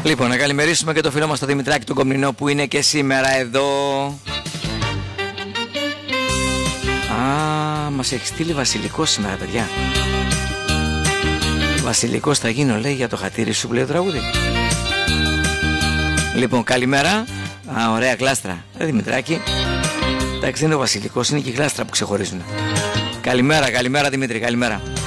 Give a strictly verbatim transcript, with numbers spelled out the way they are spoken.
Λοιπόν, να καλημερίσουμε και το φίλο μας το Δημητράκη του Κομνηνό που είναι και σήμερα εδώ. Α, μας έχει στείλει βασιλικός σήμερα, παιδιά. Βασιλικός θα γίνω, λέει, για το χατήρι σου που λέει το τραγούδι. Λοιπόν, καλημέρα. Α, ωραία γλάστρα. Ε, Δημητράκη. Εντάξει, δεν είναι ο βασιλικός, είναι και η γλάστρα που ξεχωρίζουν. Καλημέρα, καλημέρα Δημήτρη, καλημέρα.